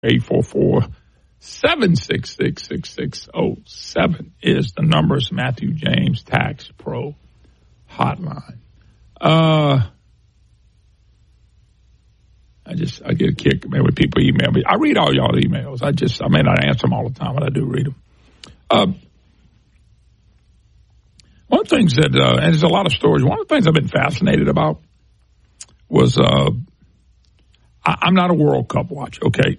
844-766-6607 is the number. It's Matthew James Tax Pro Hotline. I get a kick, man, when people email me. I read all y'all emails. I may not answer them all the time, but I do read them. One of the things that, and there's a lot of stories, one of the things I've been fascinated about was, I'm not a World Cup watcher, okay?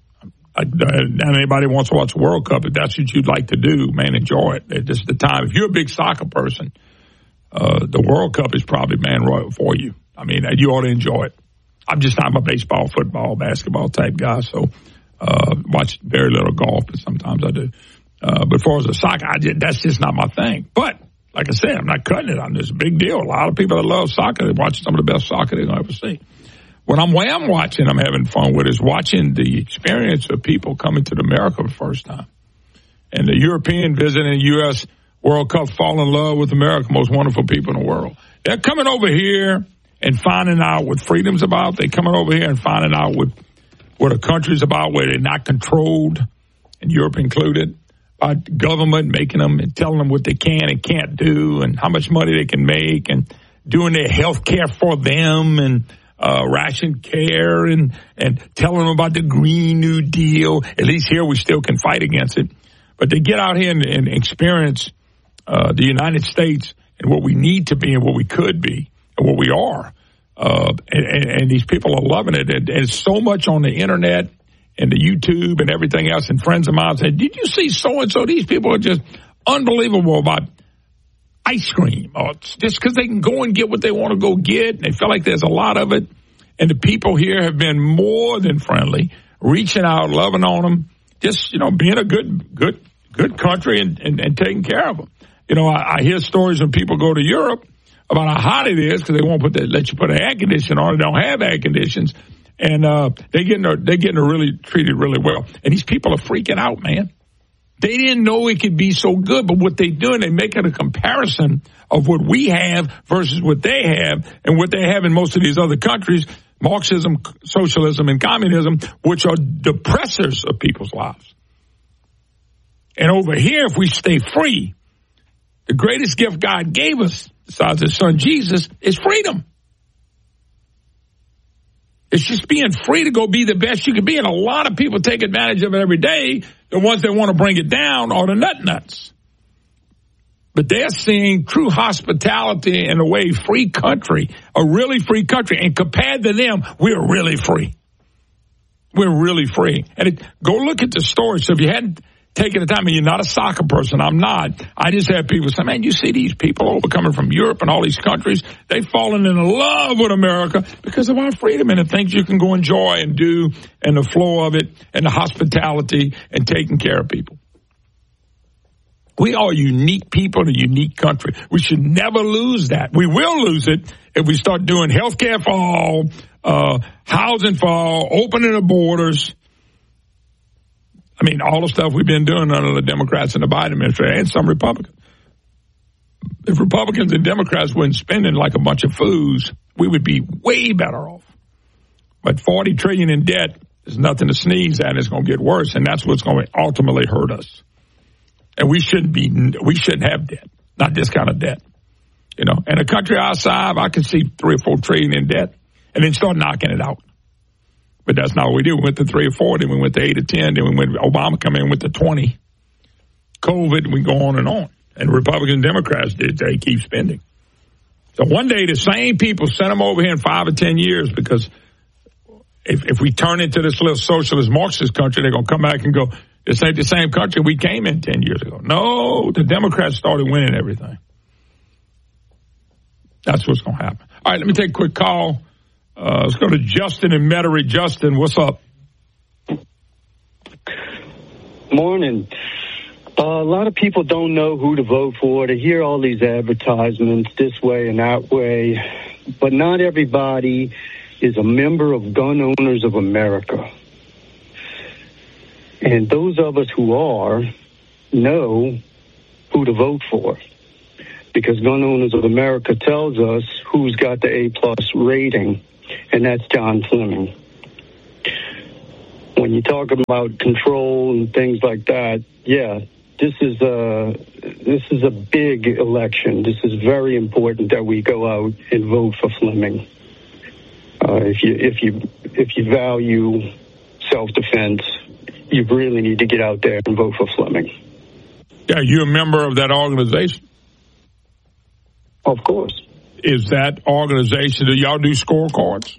And anybody wants to watch the World Cup, if that's what you'd like to do, man, enjoy it. It's just the time. If you're a big soccer person, the World Cup is probably, man, right for you. I mean, you ought to enjoy it. I'm a baseball, football, basketball type guy, so watch very little golf, but sometimes I do. But as far as the soccer, that's just not my thing. But like I said, I'm not cutting it on this. Big deal. A lot of people that love soccer, they watch some of the best soccer they're going to ever see. What I'm watching, I'm having fun with, is watching the experience of people coming to America for the first time. And the European visiting the U.S. World Cup fall in love with America, most wonderful people in the world. They're coming over here and finding out what freedom's about. They're coming over here and finding out what a country's about, where they're not controlled, and Europe included, by government making them and telling them what they can and can't do and how much money they can make and doing their health care for them and ration care and telling them about the Green New Deal. At least here we still can fight against it. But they get out here and experience the United States and what we need to be and what we could be and what we are. And these people are loving it. And it's so much on the internet and the YouTube and everything else. And friends of mine said, did you see so-and-so? These people are just unbelievable about ice cream, or just because they can go and get what they want to go get. And they feel like there's a lot of it. And the people here have been more than friendly, reaching out, loving on them, just, being a good country and taking care of them. I hear stories when people go to Europe about how hot it is because they won't let you put an air conditioner on. They don't have air conditions. And they're getting really treated really well. And these people are freaking out, man. They didn't know it could be so good, but what they're doing, they're making a comparison of what we have versus what they have and what they have in most of these other countries, Marxism, socialism, and communism, which are depressors of people's lives. And over here, if we stay free, the greatest gift God gave us, besides his son Jesus, is freedom. It's just being free to go be the best you can be. And a lot of people take advantage of it every day. The ones that want to bring it down are the nut-nuts. But they're seeing true hospitality in a way, free country, a really free country. And compared to them, we're really free. We're really free. And go look at the story. So if you hadn't taken the time, and you're not a soccer person, I'm not. I just have people say, man, you see these people over coming from Europe and all these countries, they've fallen in love with America because of our freedom and the things you can go enjoy and do and the flow of it and the hospitality and taking care of people. We are unique people in a unique country. We should never lose that. We will lose it if we start doing health care for all, housing for all, opening the borders. I mean, all the stuff we've been doing under the Democrats and the Biden administration and some Republicans. If Republicans and Democrats weren't spending like a bunch of fools, we would be way better off. But $40 trillion in debt is nothing to sneeze at. It's going to get worse, and that's what's going to ultimately hurt us. And we shouldn't have debt, not this kind of debt. And a country our size, I can see $3 or $4 trillion in debt, and then start knocking it out. But that's not what we do. We went to 3 or 4, then we went to 8 or 10, then we went Obama come in with the 20. COVID, and we go on. And Republicans and Democrats they keep spending. So one day the same people sent them over here in 5 or 10 years because if we turn into this little socialist Marxist country, they're going to come back and go, this ain't the same country we came in 10 years ago. No, the Democrats started winning everything. That's what's going to happen. All right, let me take a quick call. Let's go to Justin in Metairie. Justin, what's up? Morning. A lot of people don't know who to vote for. They hear all these advertisements this way and that way, but not everybody is a member of Gun Owners of America. And those of us who are know who to vote for, because Gun Owners of America tells us who's got the A+ rating, and that's John Fleming. when you're talking about control and things like that, yeah, this is a big election. This is very important that we go out and vote for Fleming. If you value self-defense, you really need to get out there and vote for Fleming. Yeah, you a member of that organization? Of course. Is that organization, do y'all do scorecards?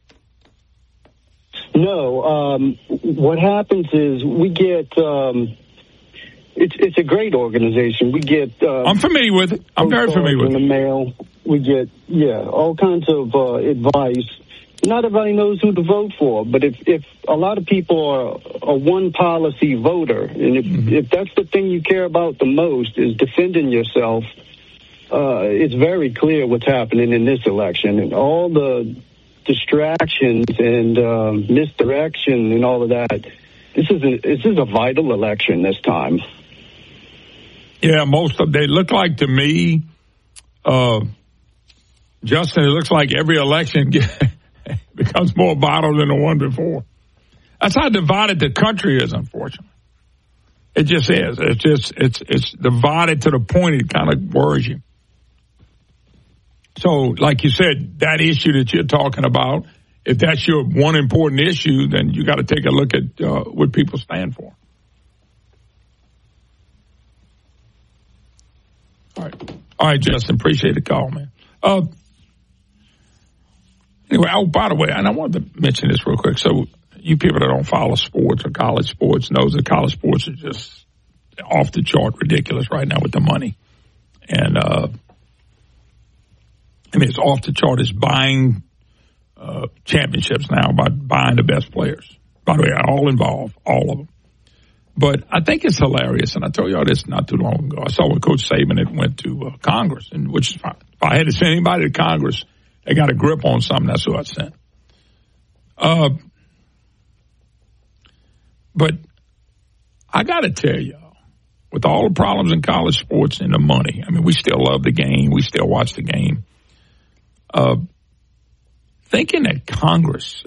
No. What happens is we get, it's a great organization. We get... I'm familiar with it. I'm very familiar with it. In the mail. We get, all kinds of advice. Not everybody knows who to vote for, but if a lot of people are a one-policy voter, and if that's the thing you care about the most is defending yourself, it's very clear what's happening in this election. And all the distractions and misdirection and all of that, this is a vital election this time. Yeah, they look like to me, Justin, it looks like every election becomes more vital than the one before. That's how divided the country is, unfortunately. It just is. It's divided to the point it kind of worries you. So, like you said, that issue that you're talking about, if that's your one important issue, then you got to take a look at what people stand for. All right, Justin, appreciate the call, man. Anyway, by the way, and I wanted to mention this real quick. So you people that don't follow sports or college sports knows that college sports are just off the chart ridiculous right now with the money. And, it's off the chart. It's buying championships now by buying the best players. By the way, all involved, all of them. But I think it's hilarious, and I told y'all this not too long ago. I saw when Coach Saban had went to Congress, and which is fine. If I had to send anybody to Congress, they got a grip on something, that's who I'd send. But I got to tell y'all, with all the problems in college sports and the money, I mean, we still love the game. We still watch the game. Thinking that Congress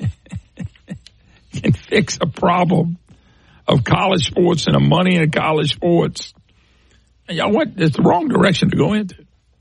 can fix a problem of college sports and the money in college sports, and y'all went, it's the wrong direction to go into.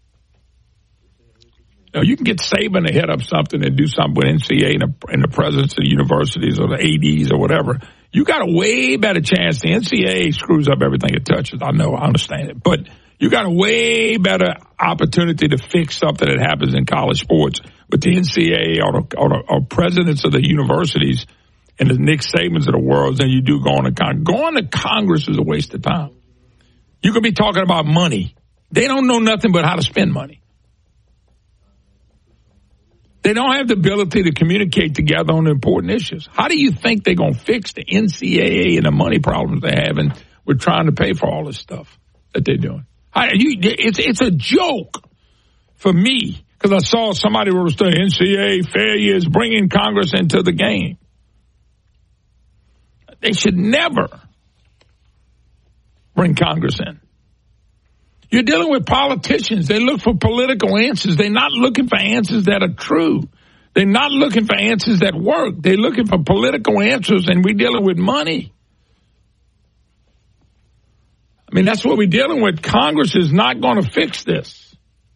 You can get Saban to head up something and do something with NCAA and the presidents of the universities or the ADs or whatever. You got a way better chance. The NCAA screws up everything it touches. I know, I understand it. But you got a way better opportunity to fix something that happens in college sports with the NCAA or presidents of the universities and the Nick Sabans of the world than you do going to Congress. Going to Congress is a waste of time. You could be talking about money. They don't know nothing but how to spend money. They don't have the ability to communicate together on important issues. How do you think they're going to fix the NCAA and the money problems they're having with trying to pay for all this stuff that they're doing? It's a joke for me because I saw somebody wrote a study, NCAA failure is bringing Congress into the game. They should never bring Congress in. You're dealing with politicians. They look for political answers. They're not looking for answers that are true. They're not looking for answers that work. They're looking for political answers, and we're dealing with money. I mean, that's what we're dealing with. Congress is not going to fix this.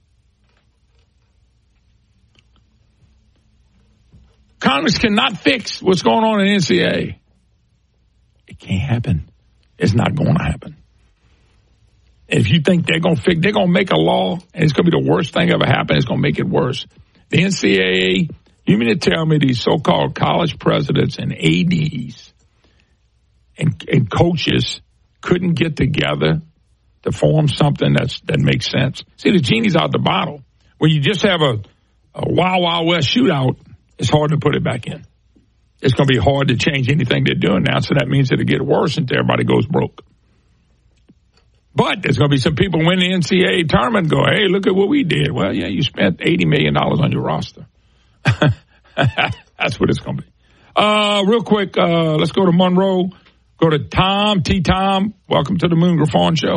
Congress cannot fix what's going on in NCAA. It can't happen. It's not going to happen. If you think they're going to make a law and it's going to be the worst thing ever happen, it's going to make it worse. The NCAA, you mean to tell me these so-called college presidents and ADs and coaches couldn't get together to form something that makes sense? See, the genie's out the bottle. When you just have a Wild Wild West shootout, it's hard to put it back in. It's going to be hard to change anything they're doing now, so that means it'll get worse until everybody goes broke. But there's going to be some people win the NCAA tournament and go, hey, look at what we did. Well, yeah, you spent $80 million on your roster. That's what it's going to be. Real quick, let's go to Monroe. Go to Tom. T-Tom, welcome to the Moon Griffon Show.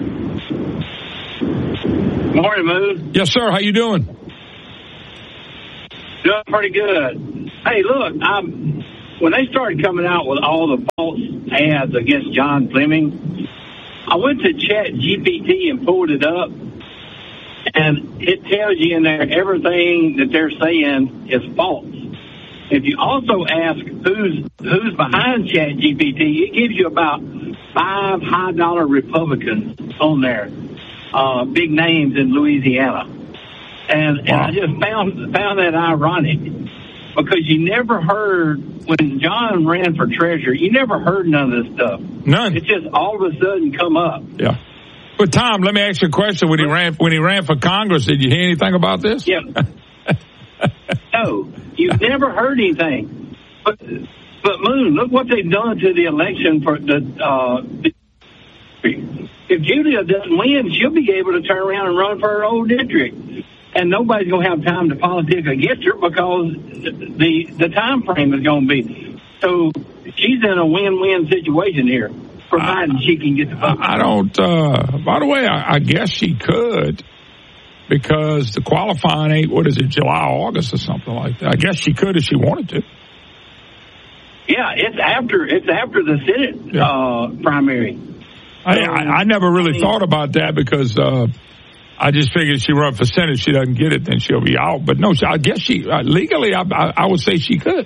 Morning, Moon. Yes, sir. How you doing? Doing pretty good. Hey, look, when they started coming out with all the false ads against John Fleming, I went to ChatGPT and pulled it up, and it tells you in there everything that they're saying is false. If you also ask who's behind ChatGPT, it gives you about 5 high-dollar Republicans on there, big names in Louisiana. And I just found that ironic, because you never heard, when John ran for treasurer, you never heard none of this stuff. None. It just all of a sudden come up. Yeah. But Tom, let me ask you a question. When he ran for Congress, did you hear anything about this? Yeah. No, you've never heard anything. But Moon, look what they've done to the election for the. If Julia doesn't win, she'll be able to turn around and run for her old district, and nobody's going to have time to politic against her because the time frame is going to be. So she's in a win-win situation here, providing she can get the vote. I don't. By the way, I guess she could, because the qualifying ain't, what is it, July, August or something like that. I guess she could if she wanted to. Yeah, it's after the Senate primary. I never really thought about that, because I just figured she run for Senate, she doesn't get it, then she'll be out. But no, I guess she legally, I would say she could.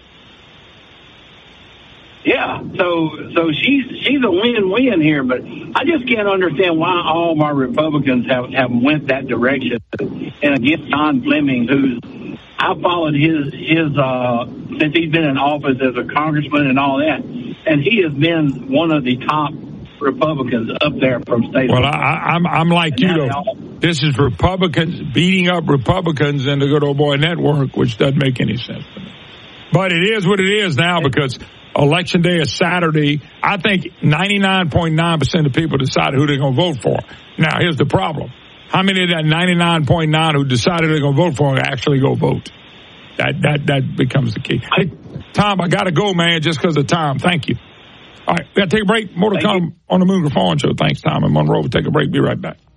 Yeah, so she's a win-win here, but I just can't understand why all of our Republicans have went that direction and against John Fleming, who's I followed his since he's been in office as a congressman and all that, and he has been one of the top Republicans up there from state. Well, I'm like you, though. This is Republicans beating up Republicans in the Good Old Boy Network, which doesn't make any sense to me. But it is what it is now, because Election Day is Saturday. I think 99.9% of people decide who they're going to vote for. Now, here's the problem. How many of that 99.9 who decided they're going to vote for actually go vote? That becomes the key. Hey, Tom, I got to go, man, just because of time. Thank you. All right, we got to take a break. More to come on the Moon Griffon Show. Thanks, Tom. And Monroe will take a break. Be right back.